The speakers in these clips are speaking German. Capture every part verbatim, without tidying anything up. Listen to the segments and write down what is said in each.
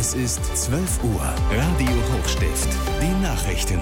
Es ist zwölf Uhr. Radio Hochstift. Die Nachrichten.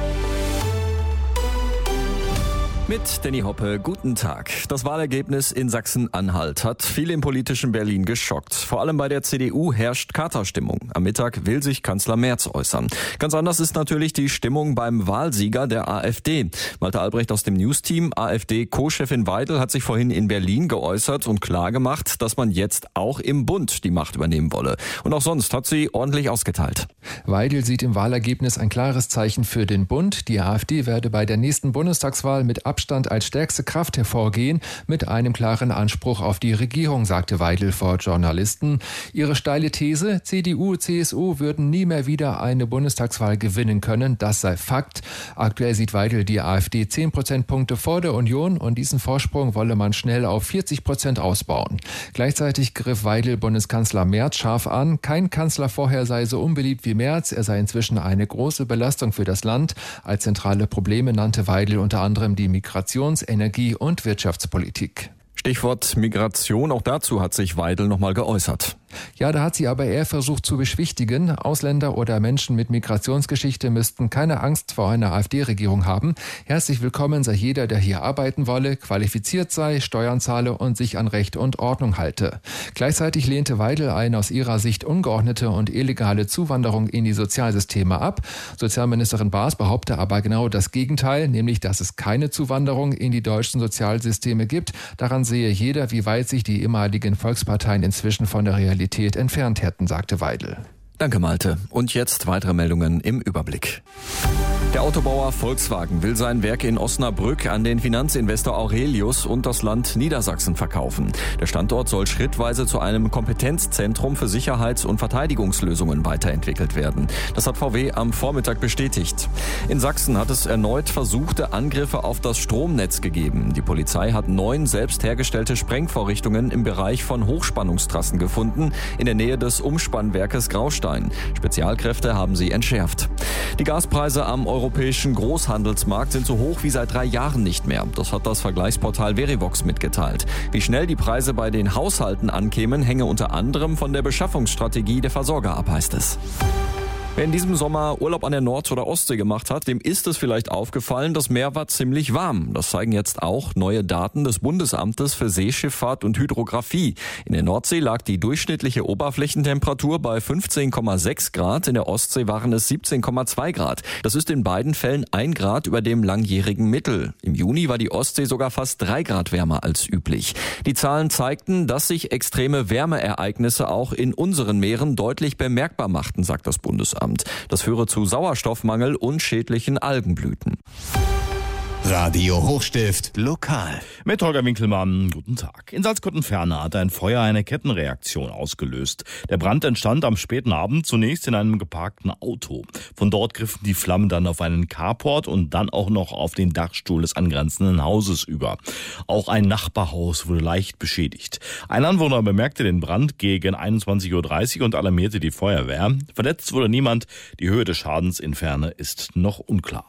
Mit Danny Hoppe, guten Tag. Das Wahlergebnis in Sachsen-Anhalt hat viele im politischen Berlin geschockt. Vor allem bei der C D U herrscht Katerstimmung. Am Mittag will sich Kanzler Merz äußern. Ganz anders ist natürlich die Stimmung beim Wahlsieger der AfD. Malte Albrecht aus dem News-Team. AfD-Co-Chefin Weidel hat sich vorhin in Berlin geäußert und klargemacht, dass man jetzt auch im Bund die Macht übernehmen wolle. Und auch sonst hat sie ordentlich ausgeteilt. Weidel sieht im Wahlergebnis ein klares Zeichen für den Bund. Die AfD werde bei der nächsten Bundestagswahl mit Abstand als stärkste Kraft hervorgehen, mit einem klaren Anspruch auf die Regierung, sagte Weidel vor Journalisten. Ihre steile These, C D U, C S U würden nie mehr wieder eine Bundestagswahl gewinnen können, das sei Fakt. Aktuell sieht Weidel die AfD zehn Prozentpunkte vor der Union und diesen Vorsprung wolle man schnell auf vierzig Prozent ausbauen. Gleichzeitig griff Weidel Bundeskanzler Merz scharf an. Kein Kanzler vorher sei so unbeliebt wie Merz. Er sei inzwischen eine große Belastung für das Land. Als zentrale Probleme nannte Weidel unter anderem die Migrations-, Energie- und Wirtschaftspolitik. Stichwort Migration, auch dazu hat sich Weidel nochmal geäußert. Ja, da hat sie aber eher versucht zu beschwichtigen. Ausländer oder Menschen mit Migrationsgeschichte müssten keine Angst vor einer AfD-Regierung haben. Herzlich willkommen sei jeder, der hier arbeiten wolle, qualifiziert sei, Steuern zahle und sich an Recht und Ordnung halte. Gleichzeitig lehnte Weidel eine aus ihrer Sicht ungeordnete und illegale Zuwanderung in die Sozialsysteme ab. Sozialministerin Baas behaupte aber genau das Gegenteil, nämlich, dass es keine Zuwanderung in die deutschen Sozialsysteme gibt. Daran sehe jeder, wie weit sich die ehemaligen Volksparteien inzwischen von der Realität entfernt hätten, sagte Weidel. Danke, Malte. Und jetzt weitere Meldungen im Überblick. Der Autobauer Volkswagen will sein Werk in Osnabrück an den Finanzinvestor Aurelius und das Land Niedersachsen verkaufen. Der Standort soll schrittweise zu einem Kompetenzzentrum für Sicherheits- und Verteidigungslösungen weiterentwickelt werden. Das hat V W am Vormittag bestätigt. In Sachsen hat es erneut versuchte Angriffe auf das Stromnetz gegeben. Die Polizei hat neun selbst hergestellte Sprengvorrichtungen im Bereich von Hochspannungstrassen gefunden, in der Nähe des Umspannwerkes Graustein. Spezialkräfte haben sie entschärft. Die Gaspreise am europäischen Großhandelsmarkt sind so hoch wie seit drei Jahren nicht mehr. Das hat das Vergleichsportal Verivox mitgeteilt. Wie schnell die Preise bei den Haushalten ankämen, hänge unter anderem von der Beschaffungsstrategie der Versorger ab, heißt es. Wer in diesem Sommer Urlaub an der Nord- oder Ostsee gemacht hat, dem ist es vielleicht aufgefallen, das Meer war ziemlich warm. Das zeigen jetzt auch neue Daten des Bundesamtes für Seeschifffahrt und Hydrographie. In der Nordsee lag die durchschnittliche Oberflächentemperatur bei fünfzehn Komma sechs Grad, in der Ostsee waren es siebzehn Komma zwei Grad. Das ist in beiden Fällen ein Grad über dem langjährigen Mittel. Im Juni war die Ostsee sogar fast drei Grad wärmer als üblich. Die Zahlen zeigten, dass sich extreme Wärmeereignisse auch in unseren Meeren deutlich bemerkbar machten, sagt das Bundesamt. Das führe zu Sauerstoffmangel und schädlichen Algenblüten. Radio Hochstift lokal. Mit Holger Winkelmann, guten Tag. In Salzkotten-Ferne hat ein Feuer eine Kettenreaktion ausgelöst. Der Brand entstand am späten Abend zunächst in einem geparkten Auto. Von dort griffen die Flammen dann auf einen Carport und dann auch noch auf den Dachstuhl des angrenzenden Hauses über. Auch ein Nachbarhaus wurde leicht beschädigt. Ein Anwohner bemerkte den Brand gegen einundzwanzig Uhr dreißig und alarmierte die Feuerwehr. Verletzt wurde niemand. Die Höhe des Schadens in Ferne ist noch unklar.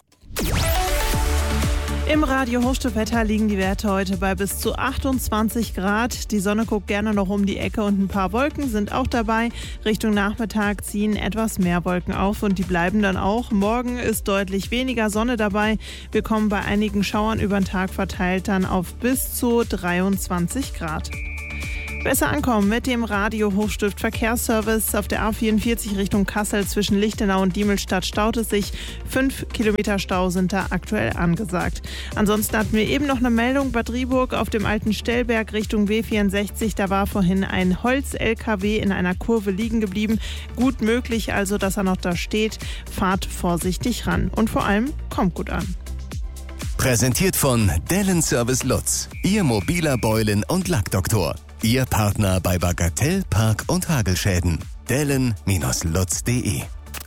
Im Radio Hochstift-Wetter liegen die Werte heute bei bis zu achtundzwanzig Grad. Die Sonne guckt gerne noch um die Ecke und ein paar Wolken sind auch dabei. Richtung Nachmittag ziehen etwas mehr Wolken auf und die bleiben dann auch. Morgen ist deutlich weniger Sonne dabei. Wir kommen bei einigen Schauern über den Tag verteilt dann auf bis zu dreiundzwanzig Grad. Besser ankommen mit dem Radio Hochstift Verkehrsservice. Auf der A vierundvierzig Richtung Kassel zwischen Lichtenau und Diemelstadt staut es sich. Fünf Kilometer Stau sind da aktuell angesagt. Ansonsten hatten wir eben noch eine Meldung. Bad Driburg auf dem alten Stellberg Richtung B vierundsechzig. Da war vorhin ein Holz-L K W in einer Kurve liegen geblieben. Gut möglich also, dass er noch da steht. Fahrt vorsichtig ran und vor allem kommt gut an. Präsentiert von Dellen Service Lutz. Ihr mobiler Beulen- und Lackdoktor. Ihr Partner bei Bagatell, Park- und Hagelschäden. Dellen Lutz punkt de.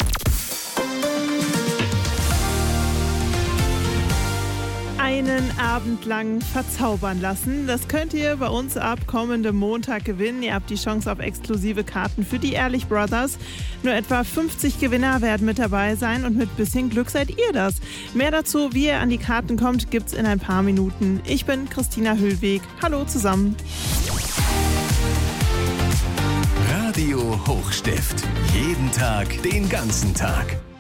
Einen Abend lang verzaubern lassen. Das könnt ihr bei uns ab kommendem Montag gewinnen. Ihr habt die Chance auf exklusive Karten für die Ehrlich Brothers. Nur etwa fünfzig Gewinner werden mit dabei sein und mit bisschen Glück seid ihr das. Mehr dazu, wie ihr an die Karten kommt, gibt's in ein paar Minuten. Ich bin Christina Höhlweg. Hallo zusammen. Radio Radio Hochstift. Jeden Tag, den ganzen Tag.